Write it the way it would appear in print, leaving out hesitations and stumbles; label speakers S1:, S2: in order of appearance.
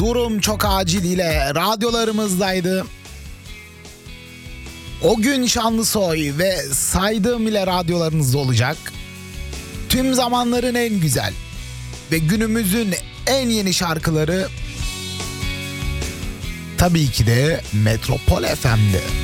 S1: Durum çok acil ile radyolarımızdaydı. O gün Şanlısoy ve saydığım ile radyolarınızda olacak. Tüm zamanların en güzel ve günümüzün en yeni şarkıları tabii ki de Metropol FM'de.